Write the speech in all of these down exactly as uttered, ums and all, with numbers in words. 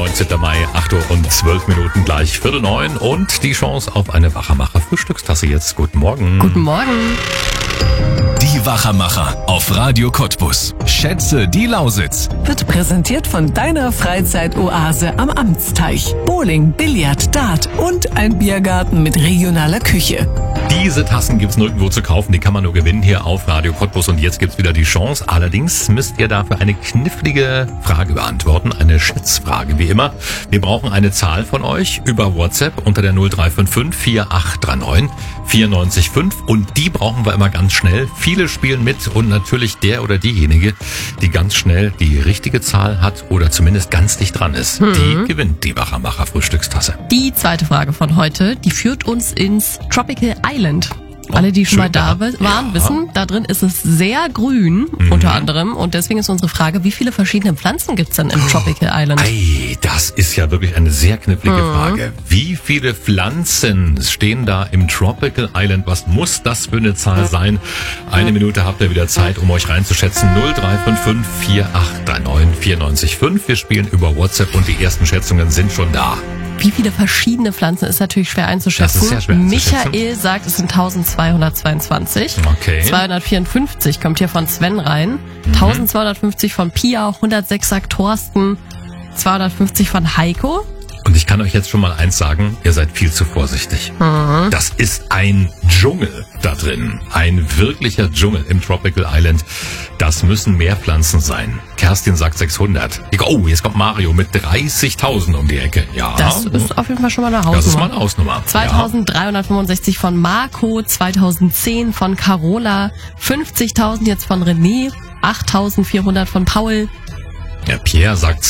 neunzehnten Mai, acht Uhr und zwölf Minuten, gleich Viertel neun und die Chance auf eine Wachermacher-Frühstückstasse jetzt. Guten Morgen. Guten Morgen. Die Wachermacher auf Radio Cottbus. Schätze die Lausitz. Wird präsentiert von deiner Freizeitoase am Amtsteich. Bowling, Billard, Dart und ein Biergarten mit regionaler Küche. Diese Tassen gibt's nirgendwo zu kaufen, die kann man nur gewinnen hier auf Radio Cottbus und jetzt gibt's wieder die Chance. Allerdings müsst ihr dafür eine knifflige Frage beantworten, eine Schätzfrage wie immer. Wir brauchen eine Zahl von euch über WhatsApp unter der null drei fünf fünf vier acht drei neun vier neun fünf und die brauchen wir immer ganz schnell. Viele spielen mit und natürlich der oder diejenige, die ganz schnell die richtige Zahl hat oder zumindest ganz dicht dran ist, mhm. die gewinnt die Wachermacher Frühstückstasse. Die zweite Frage von heute, die führt uns ins Tropical Island. Alle, die schon mal da waren, ja. wissen, da drin ist es sehr grün, mhm. unter anderem. Und deswegen ist unsere Frage, wie viele verschiedene Pflanzen gibt's denn im Tropical Island? Ei, das ist ja wirklich eine sehr knifflige mhm. Frage. Wie viele Pflanzen stehen da im Tropical Island? Was muss das für eine Zahl sein? Eine Minute habt ihr wieder Zeit, um euch reinzuschätzen. null drei fünf fünf vier acht drei neun vier neun fünf. Wir spielen über WhatsApp und die ersten Schätzungen sind schon da. Wie viele verschiedene Pflanzen ist natürlich schwer einzuschätzen. Das ist sehr schwer einzuschätzen. Michael sagt, es sind eintausendzweihundertzweiundzwanzig. Okay. zweihundertvierundfünfzig kommt hier von Sven rein. Mhm. eintausendzweihundertfünfzig von Pia, hundertsechs sagt Thorsten, zweihundertfünfzig von Heiko. Und ich kann euch jetzt schon mal eins sagen, ihr seid viel zu vorsichtig. Mhm. Das ist ein Dschungel da drin. Ein wirklicher Dschungel im Tropical Island. Das müssen mehr Pflanzen sein. Kerstin sagt sechshundert. Oh, jetzt kommt Mario mit dreißigtausend um die Ecke. Ja. Das ist auf jeden Fall schon mal eine Hausnummer. Das ist mal eine Hausnummer. zweitausenddreihundertfünfundsechzig von Marco, zweitausendzehn von Carola, fünfzigtausend jetzt von René, achttausendvierhundert von Paul. Der Pierre sagt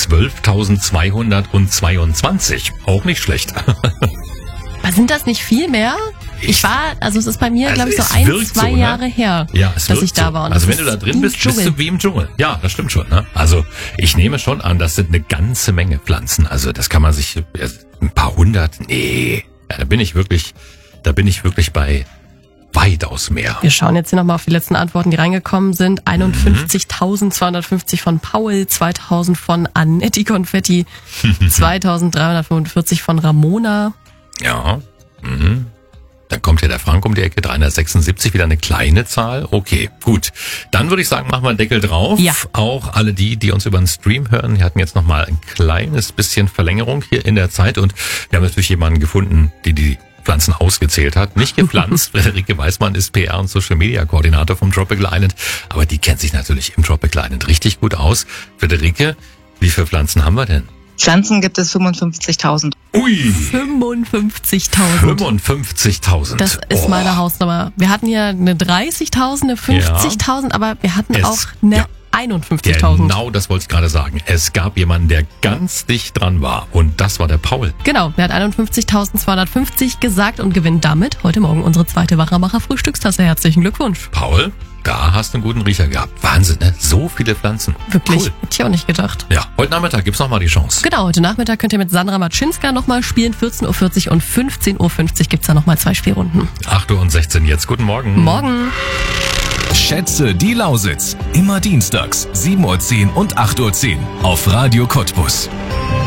zwölftausendzweihundertzweiundzwanzig. Auch nicht schlecht. Sind das nicht viel mehr? Ich war, also es ist bei mir, also glaube ich, so ein, zwei so, ne? Jahre her, ja, es dass ich da so. war. Und also wenn du da drin bist, bist du wie im Dschungel. Ja, das stimmt schon. Ne? Also ich nehme schon an, das sind eine ganze Menge Pflanzen. Also das kann man sich, ein paar hundert, nee, ja, da bin ich wirklich, da bin ich wirklich bei weitaus mehr. Wir schauen jetzt hier nochmal auf die letzten Antworten, die reingekommen sind. einundfünfzigtausendzweihundertfünfzig von Paul, zweitausend von Annetti Konfetti, zweitausenddreihundertfünfundvierzig von Ramona. Ja, mhm. Dann kommt ja der Frank um die Ecke, dreihundertsechsundsiebzig, wieder eine kleine Zahl. Okay, gut. Dann würde ich sagen, machen wir einen Deckel drauf. Ja. Auch alle die, die uns über den Stream hören, die hatten jetzt nochmal ein kleines bisschen Verlängerung hier in der Zeit. Und wir haben natürlich jemanden gefunden, die die Pflanzen ausgezählt hat. Nicht gepflanzt. Friederike Weißmann ist P R und Social Media Koordinator vom Tropical Island. Aber die kennt sich natürlich im Tropical Island richtig gut aus. Friederike, wie viele Pflanzen haben wir denn? Pflanzen gibt es fünfundfünfzigtausend. Ui! fünfundfünfzigtausend. fünfundfünfzigtausend. Das ist oh. meine Hausnummer. Wir hatten ja eine dreißigtausend, eine fünfzigtausend, ja. aber wir hatten es, auch eine ja. einundfünfzigtausend. Genau, das wollte ich gerade sagen. Es gab jemanden, der ganz dicht dran war und das war der Paul. Genau, der hat einundfünfzigtausendzweihundertfünfzig gesagt und gewinnt damit heute Morgen unsere zweite Wachermacher Frühstückstasse. Herzlichen Glückwunsch. Paul, da hast du einen guten Riecher gehabt. Wahnsinn, ne? So viele Pflanzen. Wirklich, cool. Hätte ich auch nicht gedacht. Ja, heute Nachmittag gibt's nochmal die Chance. Genau, heute Nachmittag könnt ihr mit Sandra Matschinska nochmal spielen. vierzehn Uhr vierzig und fünfzehn Uhr fünfzig gibt's da nochmal zwei Spielrunden. acht Uhr und sechzehn jetzt. Guten Morgen. Morgen. Schätze die Lausitz. Immer dienstags, sieben Uhr zehn und acht Uhr zehn auf Radio Cottbus.